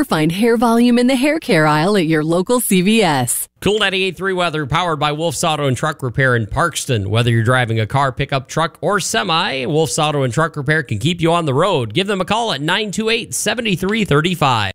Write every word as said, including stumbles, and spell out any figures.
or find hair volume in the hair care aisle at your local C V S. Cool ninety-eight point three weather powered by Wolf's Auto and Truck Repair in Parkston. Whether you're driving a car, pickup, truck, or semi, Wolf's Auto and Truck Repair can keep you on the road. Give them a call at nine two eight, seven three three five.